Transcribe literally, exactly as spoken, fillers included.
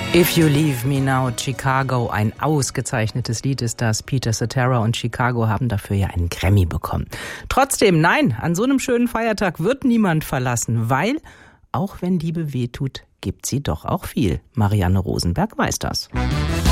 If You Leave Me Now, Chicago, ein ausgezeichnetes Lied ist das. Peter Cetera und Chicago haben dafür ja einen Grammy bekommen. Trotzdem, nein, an so einem schönen Feiertag wird niemand verlassen, weil, auch wenn Liebe wehtut, gibt sie doch auch viel. Marianne Rosenberg weiß das.